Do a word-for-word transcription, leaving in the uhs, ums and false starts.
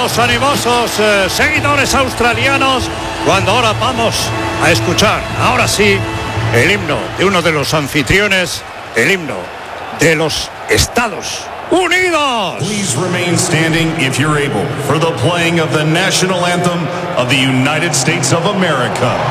los animosos eh, seguidores australianos, cuando ahora vamos a escuchar, ahora sí, el himno de uno de los anfitriones, el himno de los Estados Unidos. Please remain standing if you're able for the playing of the national anthem of the United States of America.